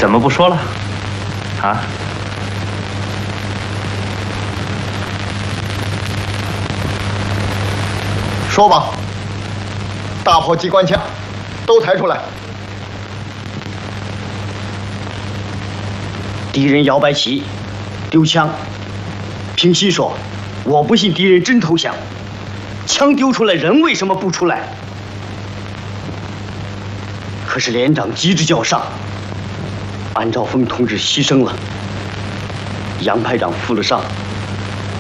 怎么不说了？啊？ 说吧，大炮、机关枪都抬出来。 敌人摇摆旗，丢枪。平西说：“我不信敌人真投降，枪丢出来，人为什么不出来？”可是连长急着就要上，安兆峰同志牺牲了，杨排长负了伤。